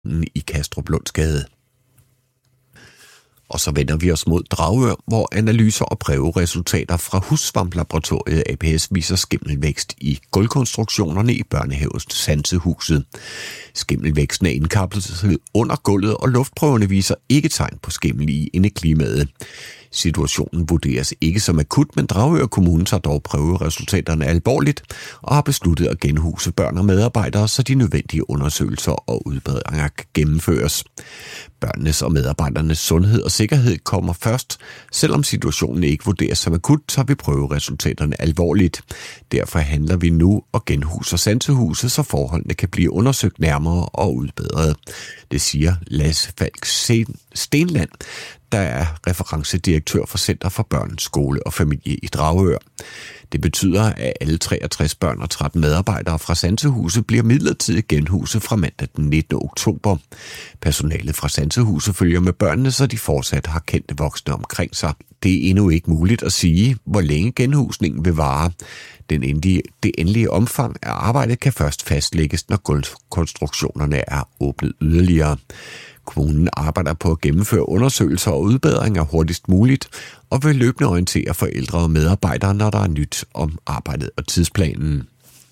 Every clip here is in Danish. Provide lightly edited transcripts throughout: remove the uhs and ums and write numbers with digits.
i Kastrup Lundsgade. Og så vender vi os mod Dragør, hvor analyser og prøveresultater fra Hussvamp-laboratoriet APS viser skimmelvækst i gulvkonstruktionerne i børnehavens Sansehuset. Skimmelvæksten er indkapslet under gulvet, og luftprøverne viser ikke tegn på skimmel i indeklimaet. Situationen vurderes ikke som akut, men Dragør Kommune tager dog prøveresultaterne alvorligt og har besluttet at genhuse børn og medarbejdere, så de nødvendige undersøgelser og udbedringer kan gennemføres. Børnenes og medarbejdernes sundhed og sikkerhed kommer først. Selvom situationen ikke vurderes som akut, tager vi prøveresultaterne alvorligt. Derfor handler vi nu og genhuser Sansehuset, så forholdene kan blive undersøgt nærmere og udbedret. Det siger Lasse Falk Stenland, der er referencedirektør for Center for Børn, Skole og Familie i Dragør. Det betyder, at alle 63 børn og 13 medarbejdere fra Sansehuset bliver midlertidigt genhuset fra mandag den 19. oktober. Personalet fra Sansehuset følger med børnene, så de fortsat har kendte voksne omkring sig. Det er endnu ikke muligt at sige, hvor længe genhusningen vil vare. Det endelige omfang af arbejdet kan først fastlægges, når gulvkonstruktionerne er åbnet yderligere. Kommunen arbejder på at gennemføre undersøgelser og udbedringer hurtigst muligt, og vil løbende orientere forældre og medarbejdere, når der er nyt om arbejdet og tidsplanen.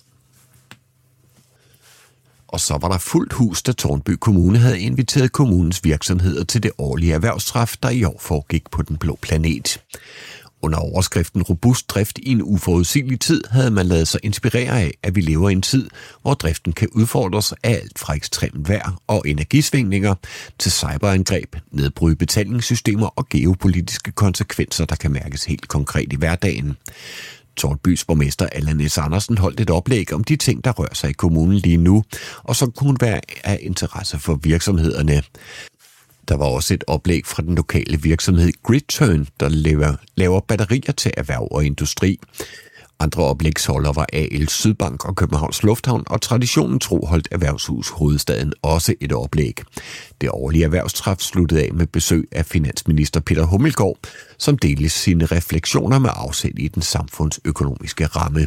Og så var der fuldt hus, da Tårnby Kommune havde inviteret kommunens virksomheder til det årlige erhvervstræf, der i år foregik på Den Blå Planet. Under overskriften Robust drift i en uforudsigelig tid havde man ladet sig inspirere af, at vi lever i en tid, hvor driften kan udfordres af alt fra ekstremt vejr og energisvingninger til cyberangreb, nedbrud i betalingssystemer og geopolitiske konsekvenser, der kan mærkes helt konkret i hverdagen. Tårnbys borgmester Allan S. Andersen holdt et oplæg om de ting, der rører sig i kommunen lige nu, og som kunne være af interesse for virksomhederne. Der var også et oplæg fra den lokale virksomhed GridTurn, der laver batterier til erhverv og industri. Andre oplægsholdere var AL Sydbank og Københavns Lufthavn, og traditionen tro holdt Erhvervshus Hovedstaden også et oplæg. Det årlige erhvervstræf sluttede af med besøg af finansminister Peter Hummelgaard, som delte sine refleksioner med afsæt i den samfundsøkonomiske ramme.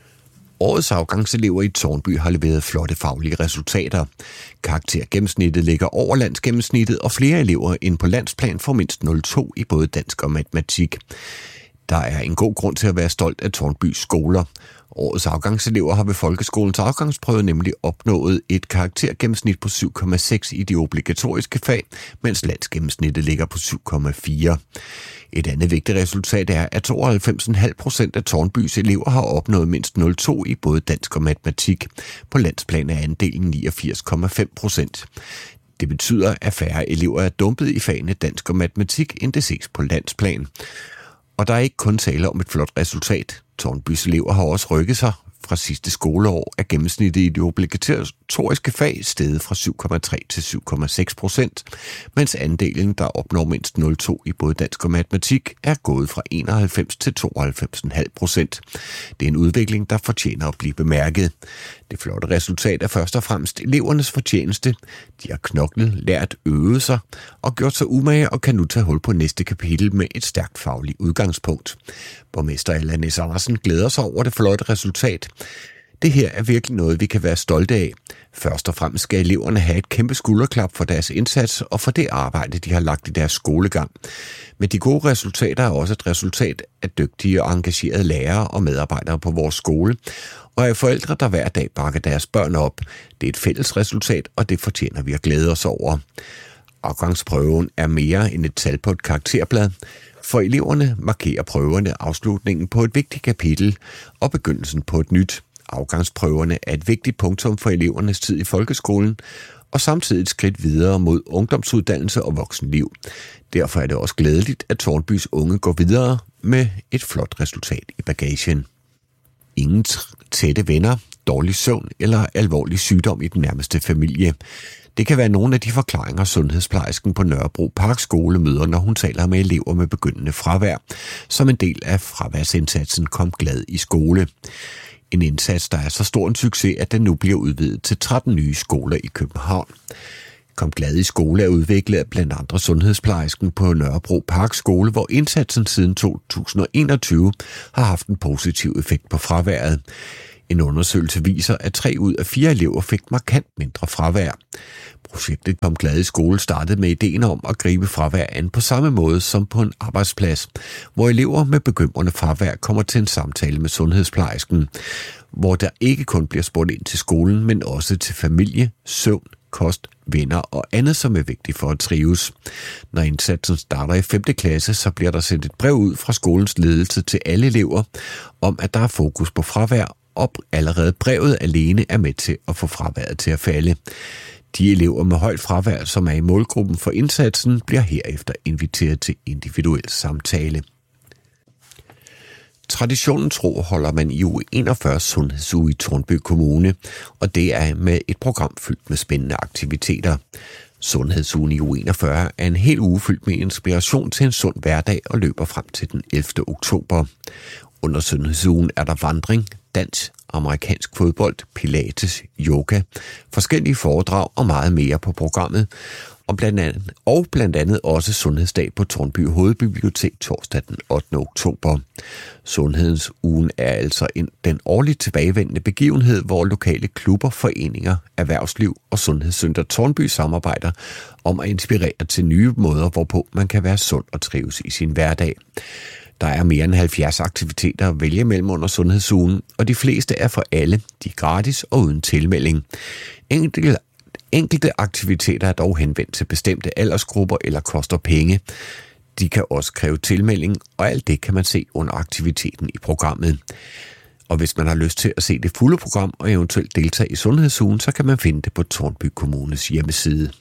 Årets afgangselever i Tårnby har leveret flotte faglige resultater. Karaktergennemsnittet ligger over landsgennemsnittet, og flere elever end på landsplan får mindst 0,2 i både dansk og matematik. Der er en god grund til at være stolt af Tårnbys skoler. Årets afgangselever har ved folkeskolens afgangsprøve nemlig opnået et karaktergennemsnit på 7,6 i de obligatoriske fag, mens landsgennemsnittet ligger på 7,4. Et andet vigtigt resultat er, at 92,5% af Tårnbys elever har opnået mindst 0,2 i både dansk og matematik. På landsplan er andelen 89,5%. Det betyder, at færre elever er dumpet i fagene dansk og matematik, end det ses på landsplan. Og der er ikke kun tale om et flot resultat. Tårnbys elever har også rykket sig. Fra sidste skoleår er gennemsnittet i de obligatoriske fag steget fra 7,3 til 7,6%, mens andelen, der opnår mindst 0,2 i både dansk og matematik, er gået fra 91 til 92,5%. Det er en udvikling, der fortjener at blive bemærket. Det flotte resultat er først og fremmest elevernes fortjeneste. De har knoklet, lært, øvet sig og gjort sig umage og kan nu tage hul på næste kapitel med et stærkt fagligt udgangspunkt. Borgmester Allan S. Andersen glæder sig over det flotte resultat. Det her er virkelig noget, vi kan være stolte af. Først og fremmest skal eleverne have et kæmpe skulderklap for deres indsats og for det arbejde, de har lagt i deres skolegang. Men de gode resultater er også et resultat af dygtige og engagerede lærere og medarbejdere på vores skole, og af forældre, der hver dag bakker deres børn op. Det er et fælles resultat, og det fortjener vi at glæde os over. Afgangsprøven er mere end et tal på et karakterblad. For eleverne markerer prøverne afslutningen på et vigtigt kapitel og begyndelsen på et nyt. Afgangsprøverne er et vigtigt punktum for elevernes tid i folkeskolen, og samtidig et skridt videre mod ungdomsuddannelse og voksenliv. Derfor er det også glædeligt, at Tårnbys unge går videre med et flot resultat i bagagen. Ingen tætte venner, dårlig søvn eller alvorlig sygdom i den nærmeste familie. Det kan være nogle af de forklaringer, sundhedsplejersken på Nørrebro Parkskole møder, når hun taler med elever med begyndende fravær, som en del af fraværsindsatsen Kom Glad i skole. En indsats, der er så stor en succes, at den nu bliver udvidet til 13 nye skoler i København. Kom Glad i skole er udviklet af blandt andre sundhedsplejersken på Nørrebro Parkskole, hvor indsatsen siden 2021 har haft en positiv effekt på fraværet. En undersøgelse viser, at 3 ud af 4 elever fik markant mindre fravær. Projektet Kom Glad i Skole startede med ideen om at gribe fravær an på samme måde som på en arbejdsplads, hvor elever med bekymrende fravær kommer til en samtale med sundhedsplejersken, hvor der ikke kun bliver spurgt ind til skolen, men også til familie, søvn, kost, venner og andet, som er vigtigt for at trives. Når indsatsen starter i 5. klasse, så bliver der sendt et brev ud fra skolens ledelse til alle elever om, at der er fokus på fravær, og allerede brevet alene er med til at få fraværet til at falde. De elever med højt fravær, som er i målgruppen for indsatsen, bliver herefter inviteret til individuel samtale. Traditionen tro holder man i uge 41 sundhedsuge i Tårnby Kommune, og det er med et program fyldt med spændende aktiviteter. Sundhedsugen i uge 41 er en hel uge fyldt med inspiration til en sund hverdag og løber frem til den 11. oktober. Under sundhedsugen er der vandring, dans, amerikansk fodbold, pilates, yoga, forskellige foredrag og meget mere på programmet, og blandt andet også Sundhedsdag på Tårnby Hovedbibliotek torsdag den 8. oktober. Sundhedens ugen er altså den årligt tilbagevendende begivenhed, hvor lokale klubber, foreninger, erhvervsliv og Sundhedscenter Tårnby samarbejder om at inspirere til nye måder, hvorpå man kan være sund og trives i sin hverdag. Der er mere end 70 aktiviteter at vælge mellem under sundhedsugen, og de fleste er for alle. De er gratis og uden tilmelding. Enkelte aktiviteter er dog henvendt til bestemte aldersgrupper eller koster penge. De kan også kræve tilmelding, og alt det kan man se under aktiviteten i programmet. Og hvis man har lyst til at se det fulde program og eventuelt deltage i sundhedsugen, så kan man finde det på Tårnby Kommunes hjemmeside.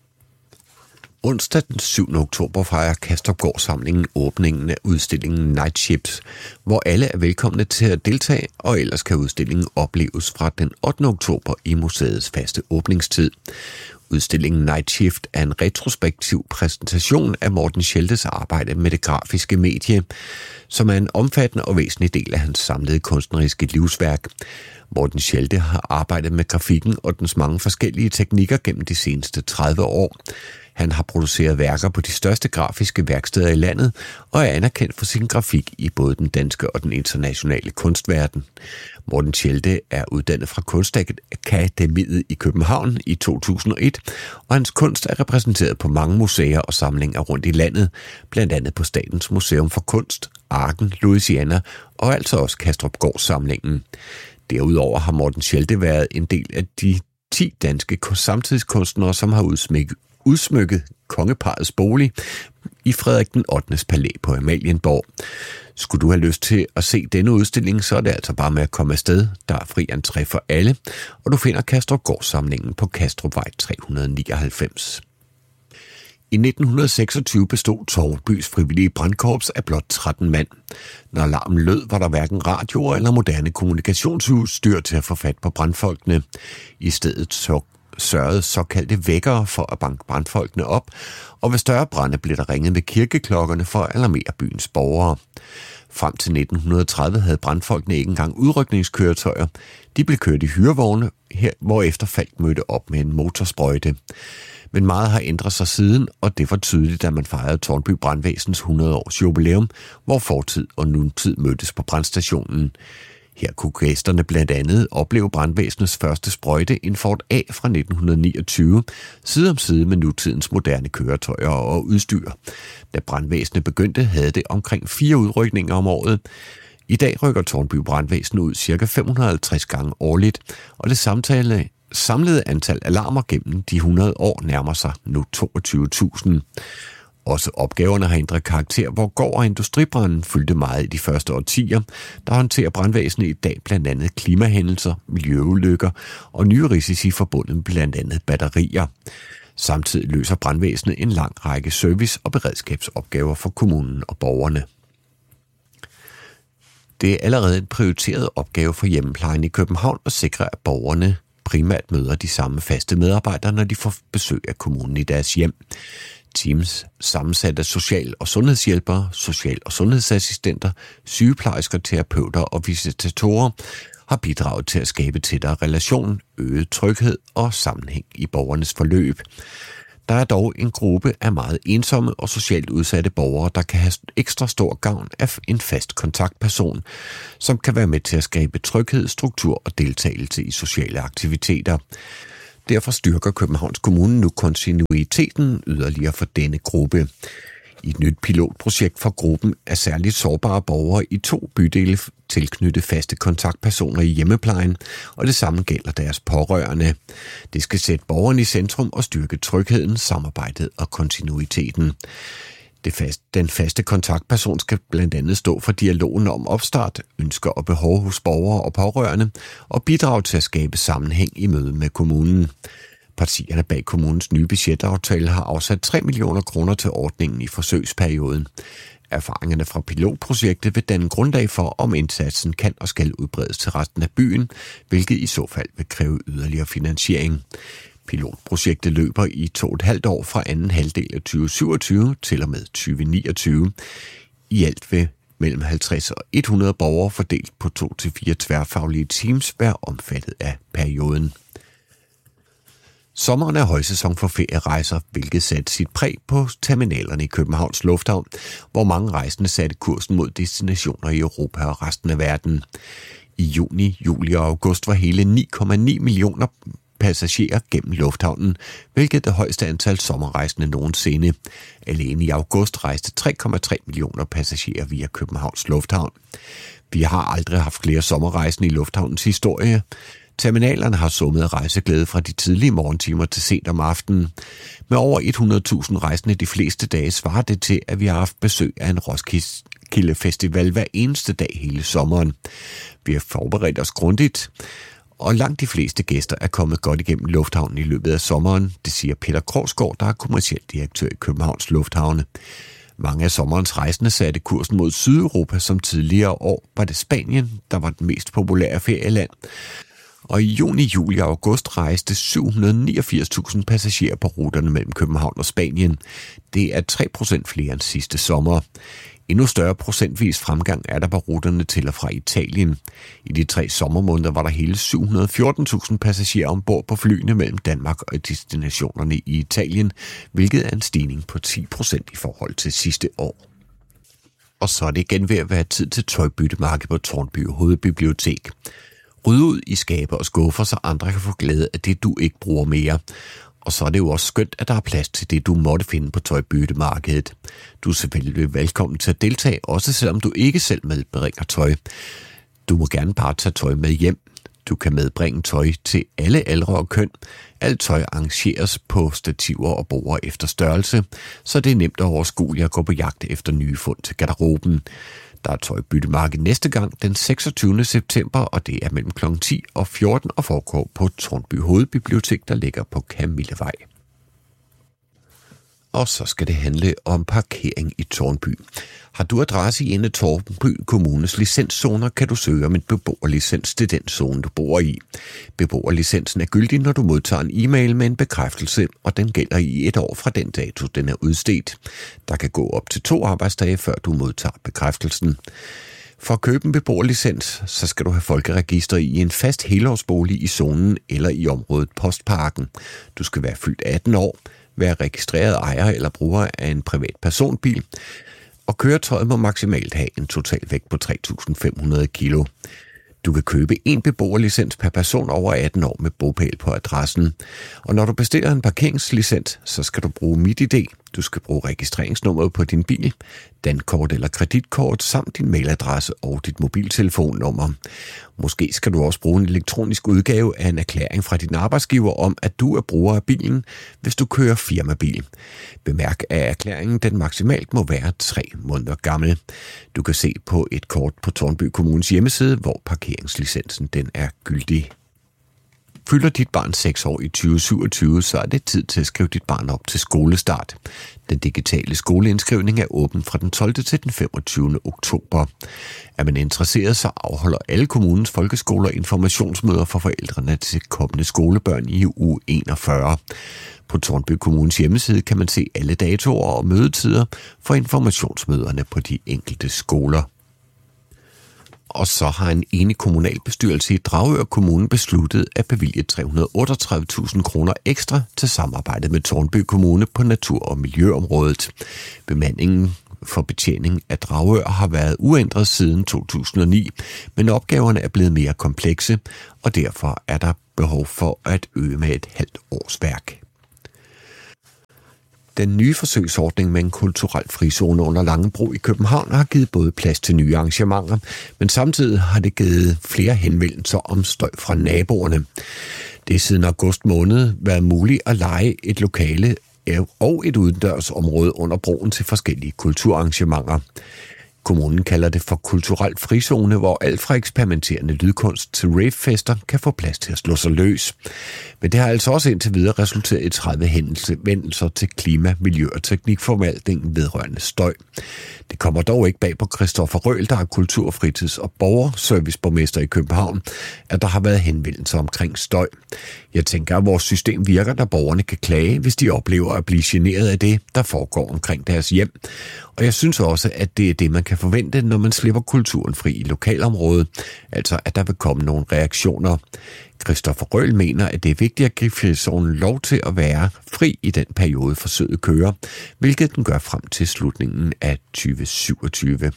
Onsdag den 7. oktober fejrer Kastrupgård-samlingen åbningen af udstillingen Night Ships, hvor alle er velkomne til at deltage, og ellers kan udstillingen opleves fra den 8. oktober i museets faste åbningstid. Udstillingen Night Shift er en retrospektiv præsentation af Morten Scheltes arbejde med det grafiske medie, som er en omfattende og væsentlig del af hans samlede kunstneriske livsværk. Morten Schelte har arbejdet med grafikken og dens mange forskellige teknikker gennem de seneste 30 år. Han har produceret værker på de største grafiske værksteder i landet og er anerkendt for sin grafik i både den danske og den internationale kunstverden. Morten Schelte er uddannet fra Kunstakademiet i København i 2001, og hans kunst er repræsenteret på mange museer og samlinger rundt i landet, blandt andet på Statens Museum for Kunst, Arken, Louisiana og altså også Kastrupgård-samlingen. Derudover har Morten Schelte været en del af de 10 danske samtidskunstnere, som har udsmykket kongeparrets bolig i Frederik den 8. palæ på Amalienborg. Skulle du have lyst til at se denne udstilling, så er det altså bare med at komme afsted. Der er fri entré for alle, og du finder Kastrupgård-samlingen på Kastrupvej 399. I 1926 bestod Tårnbys frivillige brandkorps af blot 13 mand. Når larmen lød, var der hverken radioer eller moderne kommunikationsudstyr til at få fat på brandfolkene. I stedet sørgede såkaldte vækkere for at banke brandfolkene op, og ved større brande blev der ringet med kirkeklokkerne for at alarmere byens borgere. Frem til 1930 havde brandfolkene ikke engang udrykningskøretøjer. De blev kørt i hyrevogne, hvorefter Falk mødte op med en motorsprøjte. Men meget har ændret sig siden, og det var tydeligt, da man fejrede Tårnby Brandvæsens 100-års jubilæum, hvor fortid og nutid mødtes på brandstationen. Her kunne gæsterne blandt andet opleve brandvæsenets første sprøjte, en Ford A fra 1929, side om side med nutidens moderne køretøjer og udstyr. Da brandvæsenet begyndte, havde det omkring 4 udrykninger om året. I dag rykker Tårnby Brandvæsen ud ca. 550 gange årligt, og det samlede antal alarmer gennem de 100 år nærmer sig nu 22.000. Også opgaverne har ændret karakter, hvor gård- og industribranden fyldte meget i de første årtier, der håndterer brandvæsenet i dag blandt andet klimahændelser, miljøulykker og nye risici forbundet med blandt andet batterier. Samtidig løser brandvæsenet en lang række service- og beredskabsopgaver for kommunen og borgerne. Det er allerede en prioriteret opgave for hjemmeplejen i København at sikre, at borgerne primært møder de samme faste medarbejdere, når de får besøg af kommunen i deres hjem. Teams sammensat af social- og sundhedshjælpere, social- og sundhedsassistenter, sygeplejersker, terapeuter og visitatorer har bidraget til at skabe tættere relation, øget tryghed og sammenhæng i borgernes forløb. Der er dog en gruppe af meget ensomme og socialt udsatte borgere, der kan have ekstra stor gavn af en fast kontaktperson, som kan være med til at skabe tryghed, struktur og deltagelse i sociale aktiviteter. Derfor styrker Københavns Kommune nu kontinuiteten yderligere for denne gruppe. I et nyt pilotprojekt for gruppen er særligt sårbare borgere i 2 bydele tilknyttet faste kontaktpersoner i hjemmeplejen, og det samme gælder deres pårørende. Det skal sætte borgerne i centrum og styrke trygheden, samarbejdet og kontinuiteten. Den faste kontaktperson skal blandt andet stå for dialogen om opstart, ønsker og behov hos borgere og pårørende, og bidrage til at skabe sammenhæng i mødet med kommunen. Partierne bag kommunens nye budgetaftale har afsat 3 millioner kroner til ordningen i forsøgsperioden. Erfaringerne fra pilotprojektet vil danne grundlag for, om indsatsen kan og skal udbredes til resten af byen, hvilket i så fald vil kræve yderligere finansiering. Pilotprojektet løber i 2,5 år fra anden halvdel af 2027 til og med 2029. I alt vil mellem 50 og 100 borgere fordelt på 2-4 tværfaglige teams være omfattet af perioden. Sommeren er højsæson for ferierejser, hvilket satte sit præg på terminalerne i Københavns Lufthavn, hvor mange rejsende satte kursen mod destinationer i Europa og resten af verden. I juni, juli og august var hele 9,9 millioner passagerer gennem lufthavnen, hvilket er det højeste antal sommerrejsende nogensinde. Alene i august rejste 3,3 millioner passagerer via Københavns Lufthavn. Vi har aldrig haft flere sommerrejsende i lufthavnens historie. Terminalerne har summet af rejseglæde fra de tidlige morgentimer til sent om aftenen. Med over 100.000 rejsende de fleste dage svarer det til, at vi har haft besøg af en Roskilde Festival hver eneste dag hele sommeren. Vi har forberedt os grundigt, og langt de fleste gæster er kommet godt igennem lufthavnen i løbet af sommeren, det siger Peter Krogsgaard, der er kommerciel direktør i Københavns Lufthavne. Mange af sommerens rejsende satte kursen mod Sydeuropa, som tidligere år var det Spanien, der var den mest populære ferieland. Og i juni, juli og august rejste 789.000 passagerer på ruterne mellem København og Spanien. Det er 3% flere end sidste sommer. Endnu større procentvis fremgang er der på ruterne til og fra Italien. I de 3 sommermåneder var der hele 714.000 passagerer ombord på flyene mellem Danmark og destinationerne i Italien, hvilket er en stigning på 10% i forhold til sidste år. Og så er det igen ved at være tid til tøjbyttemarked på Tårnby Hovedbibliotek. Ryd ud i skabe og skuffer, så andre kan få glæde af det, du ikke bruger mere. Og så er det jo også skønt, at der er plads til det, du måtte finde på tøjbyttemarkedet. Du er selvfølgelig velkommen til at deltage, også selvom du ikke selv medbringer tøj. Du må gerne bare tage tøj med hjem. Du kan medbringe tøj til alle aldre og køn. Alt tøj arrangeres på stativer og borde efter størrelse, så det er nemt og overskueligt at gå på jagt efter nye fund til garderoben. Der er tøjbyttemarked næste gang den 26. september, og det er mellem kl. 10 og 14 og foregår på Tårnby Hovedbibliotek, der ligger på Kamillevej. Og så skal det handle om parkering i Tårnby. Har du adresse i en af Tårnby Kommunes licenszoner, kan du søge om en beboerlicens til den zone, du bor i. Beboerlicensen er gyldig, når du modtager en e-mail med en bekræftelse, og den gælder i 1 år fra den dato, den er udstedt. Der kan gå op til 2 arbejdsdage, før du modtager bekræftelsen. For at købe en beboerlicens, så skal du have folkeregister i en fast helårsbolig i zonen eller i området Postparken. Du skal være fyldt 18 år, være registreret ejer eller bruger af en privat personbil, og køretøjet må maksimalt have en totalvægt på 3.500 kilo. Du kan købe en beboerlicens per person over 18 år med bopæl på adressen. Og når du bestiller en parkeringslicens, så skal du bruge MitID. Du skal bruge registreringsnummeret på din bil, dankort eller kreditkort, samt din mailadresse og dit mobiltelefonnummer. Måske skal du også bruge en elektronisk udgave af en erklæring fra din arbejdsgiver om, at du er bruger af bilen, hvis du kører firmabil. Bemærk, at erklæringen den maksimalt må være 3 måneder gammel. Du kan se på et kort på Tårnby Kommunes hjemmeside, hvor parkeringslicensen den er gyldig. Fylder dit barn 6 år i 2027, så er det tid til at skrive dit barn op til skolestart. Den digitale skoleindskrivning er åben fra den 12. til den 25. oktober. Er man interesseret, så afholder alle kommunens folkeskoler informationsmøder for forældrene til kommende skolebørn i uge 41. På Tårnby Kommunes hjemmeside kan man se alle datoer og mødetider for informationsmøderne på de enkelte skoler. Og så har en enig kommunalbestyrelse i Dragør Kommune besluttet at bevilge 338.000 kroner ekstra til samarbejdet med Tårnby Kommune på natur- og miljøområdet. Bemandingen for betjening af Dragør har været uændret siden 2009, men opgaverne er blevet mere komplekse, og derfor er der behov for at øge med et halvt års værk. Den nye forsøgsordning med en kulturel frizone under Langebro i København har givet både plads til nye arrangementer, men samtidig har det givet flere henvendelser om støj fra naboerne. Det er siden august måned været muligt at leje et lokale og et udendørsområde under broen til forskellige kulturarrangementer. Kommunen kalder det for kulturel frizone, hvor alt fra eksperimenterende lydkunst til ravefester kan få plads til at slå sig løs. Men det har altså også indtil videre resulteret i 30 henvendelser til klima, miljø og teknikforvaltningen vedrørende støj. Det kommer dog ikke bag på Christoffer Røhl, der er kultur-, fritids- og borgerserviceborgmester i København, at der har været henvendelser omkring støj. Jeg tænker, at vores system virker, da borgerne kan klage, hvis de oplever at blive generet af det, der foregår omkring deres hjem. Og jeg synes også, at det er det, man kan forvente, når man slipper kulturen fri i lokalområdet, altså at der vil komme nogle reaktioner. Christoffer Røhl mener, at det er vigtigt at give frizonen lov til at være fri i den periode forsøget kører, hvilket den gør frem til slutningen af 2027.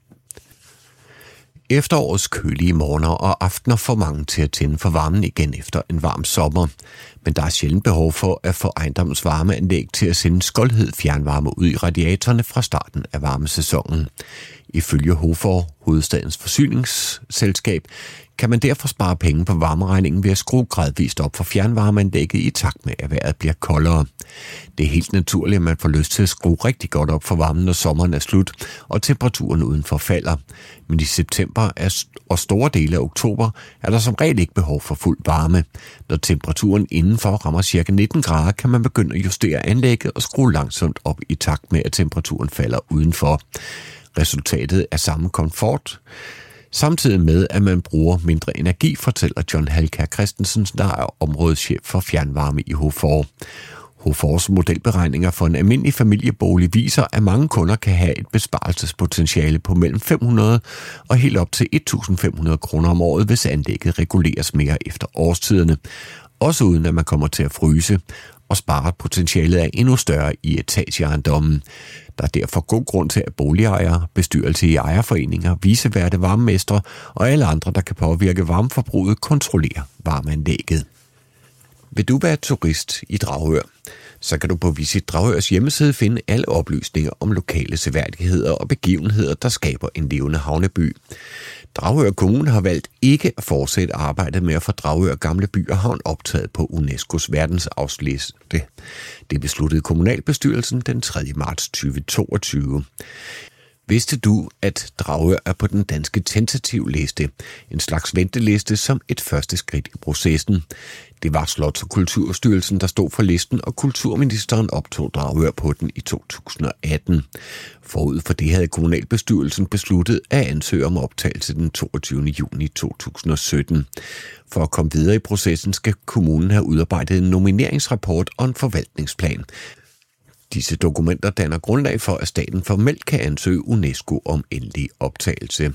Efterårets kølige morgener og aftener får mange til at tænde for varmen igen efter en varm sommer. Men der er sjældent behov for at få ejendommens varmeanlæg til at sende skoldhed fjernvarme ud i radiatorerne fra starten af varmesæsonen. Ifølge HOFOR, hovedstadens forsyningsselskab, kan man derfor spare penge på varmeregningen ved at skrue gradvist op for fjernvarmeanlægget i takt med, at vejret bliver koldere. Det er helt naturligt, at man får lyst til at skrue rigtig godt op for varmen, når sommeren er slut, og temperaturen udenfor falder. Men i september og store dele af oktober er der som regel ikke behov for fuld varme. Når temperaturen indenfor rammer ca. 19 grader, kan man begynde at justere anlægget og skrue langsomt op i takt med, at temperaturen falder udenfor. Resultatet er samme komfort, samtidig med, at man bruger mindre energi, fortæller John Halkær Christensen, der er områdeschef for fjernvarme i HOFOR. HOFORs modelberegninger for en almindelig familiebolig viser, at mange kunder kan have et besparelsespotentiale på mellem 500 og helt op til 1.500 kroner om året, hvis anlægget reguleres mere efter årstiderne, også uden at man kommer til at fryse, og sparepotentialet er endnu større i etageejendommen. Der er derfor god grund til, at boligejere, bestyrelse i ejerforeninger, viceværte varmemestre og alle andre, der kan påvirke varmeforbruget, kontrollerer varmeanlægget. Vil du være turist i Dragør, så kan du på Visit Dragørs hjemmeside finde alle oplysninger om lokale seværdigheder og begivenheder, der skaber en levende havneby. Dragør Kommune har valgt ikke at fortsætte arbejdet med at få Dragør Gamle By og Havn optaget på UNESCO's verdensarvsliste. Det besluttede kommunalbestyrelsen den 3. marts 2022. Vidste du, at Dragør er på den danske tentativliste, en slags venteliste som et første skridt i processen? Det var Slots- og Kulturstyrelsen, der stod for listen, og kulturministeren optog Dragør på den i 2018. Forud for det havde kommunalbestyrelsen besluttet at ansøge om optagelse den 22. juni 2017. For at komme videre i processen skal kommunen have udarbejdet en nomineringsrapport og en forvaltningsplan. Disse dokumenter danner grundlag for, at staten formelt kan ansøge UNESCO om endelig optagelse.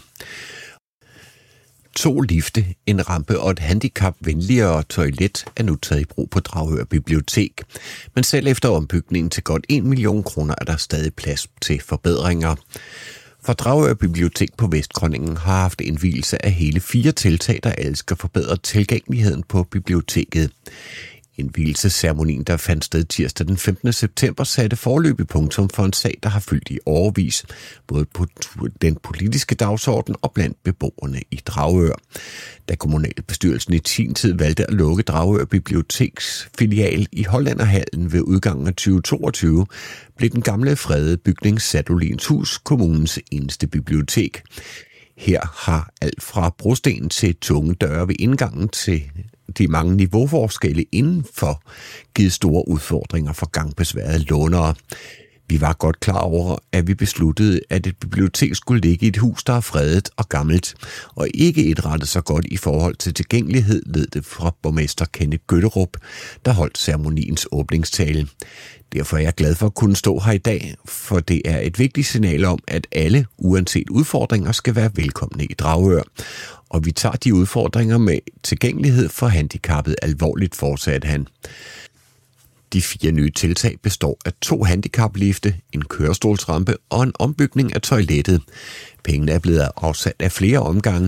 2 lifte, en rampe og et handicapvenligere toilet er nu taget i brug på Dragør Bibliotek. Men selv efter ombygningen til godt 1 million kroner er der stadig plads til forbedringer. For Dragør Bibliotek på Vestgrønningen har haft indvielse af hele 4 tiltag, der alle skal forbedre tilgængeligheden på biblioteket. Indvielsesceremonien, der fandt sted tirsdag den 15. september, satte foreløbig punktum for en sag, der har fyldt i årevis, både på den politiske dagsorden og blandt beboerne i Dragør. Da kommunalbestyrelsen i sin tid valgte at lukke Dragør Biblioteks filial i Hollænderhallen ved udgangen af 2022, blev den gamle fredede bygning Sadolins Hus kommunens eneste bibliotek. Her har alt fra brosten til tunge døre ved indgangen til de mange niveauforskelle indenfor givet store udfordringer for gangbesværede lånere. Vi var godt klar over, at vi besluttede, at et bibliotek skulle ligge i et hus, der er fredet og gammelt, og ikke indrettet så godt i forhold til tilgængelighed, lød det fra borgmester Kenneth Gøtterup, der holdt ceremoniens åbningstale. Derfor er jeg glad for at kunne stå her i dag, for det er et vigtigt signal om, at alle, uanset udfordringer, skal være velkomne i Dragør. Og vi tager de udfordringer med tilgængelighed for handicappede alvorligt, fortsatte han. De 4 nye tiltag består af 2 handicaplifte, en kørestolsrampe og en ombygning af toilettet. Pengene er blevet afsat af flere omgange.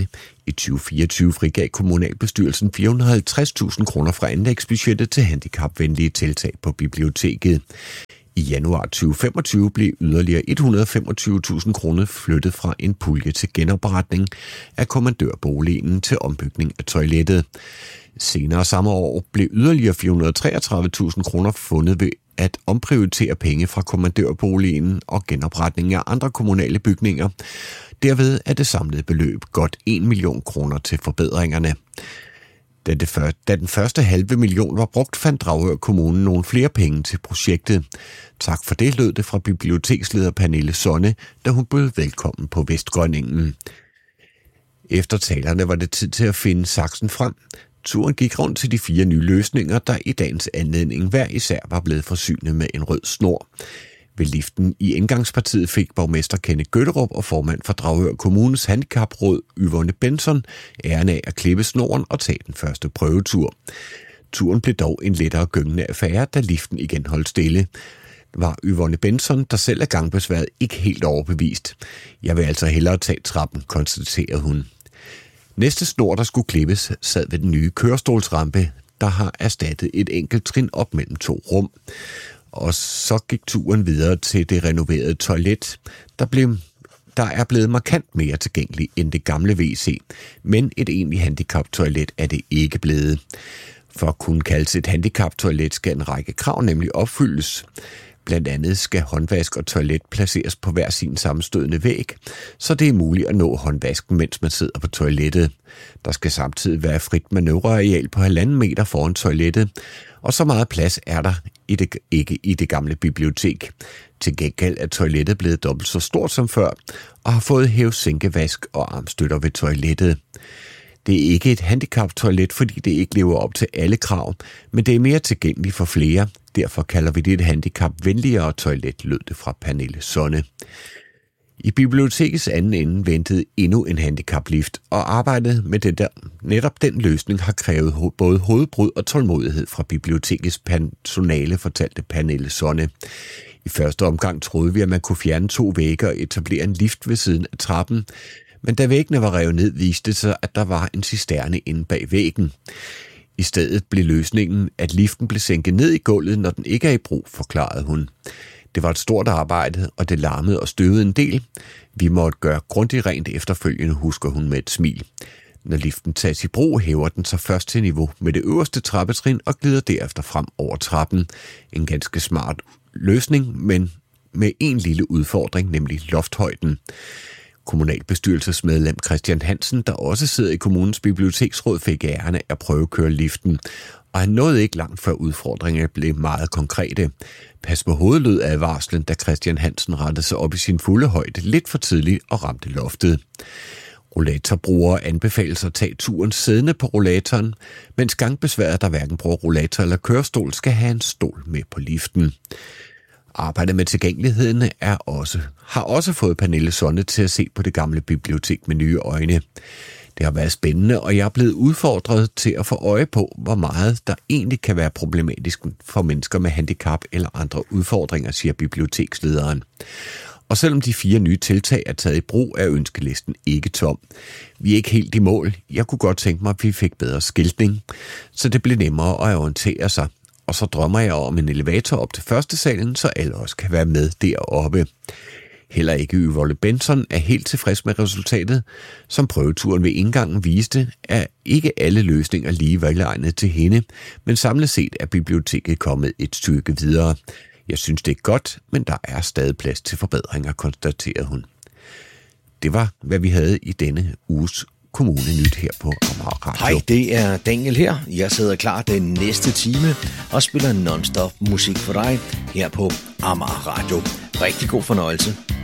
I 2024 frigav kommunalbestyrelsen 450.000 kroner fra anlægsbudgettet til handicapvenlige tiltag på biblioteket. I januar 2025 blev yderligere 125.000 kroner flyttet fra en pulje til genopretning af kommandørboligen til ombygning af toilettet. Senere samme år blev yderligere 433.000 kroner fundet ved at omprioritere penge fra kommandørboligen og genopretning af andre kommunale bygninger. Derved er det samlede beløb godt 1 million kroner til forbedringerne. Da den første halve million var brugt, fandt Dragør Kommune nogle flere penge til projektet. Tak for det, lød det fra biblioteksleder Pernille Sonne, da hun bød velkommen på Vestgrønningen. Efter talerne var det tid til at finde saksen frem. Turen gik rundt til de 4 nye løsninger, der i dagens anledning hver især var blevet forsynet med en rød snor. Ved liften i indgangspartiet fik borgmester Kenneth Gøtterup og formand for Dragør Kommunes handicapråd Yvonne Benson æren af at klippe snoren og tage den første prøvetur. Turen blev dog en lettere gyngende affære, da liften igen holdt stille. Var Yvonne Benson, der selv er gangbesværet, ikke helt overbevist. Jeg vil altså hellere tage trappen, konstaterede hun. Næste snor, der skulle klippes, sad ved den nye kørestolsrampe, der har erstattet et enkelt trin op mellem 2 rum. Og så gik turen videre til det renoverede toilet, der er blevet markant mere tilgængeligt end det gamle WC, men et egentligt handicaptoilet er det ikke blevet. For at kunne kaldes et handicaptoilet skal en række krav nemlig opfyldes. Blandt andet skal håndvask og toilet placeres på hver sin sammenstødende væg, så det er muligt at nå håndvasken, mens man sidder på toilettet. Der skal samtidig være frit manøvreareal på 1,5 meter foran toilettet, og så meget plads er der ikke i det gamle bibliotek. Til gengæld er toilettet blevet dobbelt så stort som før, og har fået hæve-sænkevask og armstøtter ved toilettet. Det er ikke et handicaptoilet, fordi det ikke lever op til alle krav, men det er mere tilgængeligt for flere. Derfor kalder vi det et handicapvenligere toilet, lød det fra Pernille Sonne. I bibliotekets anden ende ventede endnu en handicaplift, og arbejdet med netop den løsning har krævet både hovedbrud og tålmodighed fra bibliotekets personale, fortalte Pernille Sonne. I første omgang troede vi, at man kunne fjerne 2 vægge og etablere en lift ved siden af trappen, men da væggene var revet ned, viste det sig, at der var en cisterne inde bag væggen. I stedet blev løsningen, at liften blev sænket ned i gulvet, når den ikke er i brug, forklarede hun. Det var et stort arbejde, og det larmede og støvede en del. Vi måtte gøre grundigt rent efterfølgende, husker hun med et smil. Når liften tages i brug, hæver den sig først til niveau med det øverste trappetrin og glider derefter frem over trappen. En ganske smart løsning, men med en lille udfordring, nemlig lofthøjden. Kommunalbestyrelsesmedlem Christian Hansen, der også sidder i kommunens biblioteksråd, fik æren af at prøve at køre liften, og han nåede ikke langt før udfordringerne blev meget konkrete. Pas på hovedet lød advarslen, da Christian Hansen rettede sig op i sin fulde højde lidt for tidligt og ramte loftet. Rollatorbrugere anbefales at tage turen siddende på rollatoren, mens gangbesværede, der hverken bruger rollator eller kørestol, skal have en stol med på liften. Arbejdet med tilgængeligheden har også fået Pernille Sonne til at se på det gamle bibliotek med nye øjne. Det har været spændende, og jeg er blevet udfordret til at få øje på, hvor meget der egentlig kan være problematisk for mennesker med handicap eller andre udfordringer, siger bibliotekslederen. Og selvom de 4 nye tiltag er taget i brug, er ønskelisten ikke tom. Vi er ikke helt i mål. Jeg kunne godt tænke mig, at vi fik bedre skiltning, så det blev nemmere at orientere sig. Og så drømmer jeg om en elevator op til første salen, så alle også kan være med deroppe. Heller ikke Yvonne Benson er helt tilfreds med resultatet. Som prøveturen ved indgangen viste, er ikke alle løsninger lige velegnet til hende, men samlet set er biblioteket kommet et stykke videre. Jeg synes, det er godt, men der er stadig plads til forbedringer, konstaterede hun. Det var, hvad vi havde i denne uges Kommune Nyt her på Amager Radio. Hej, det er Daniel her. Jeg sidder klar den næste time og spiller non-stop musik for dig her på Amager Radio. Rigtig god fornøjelse.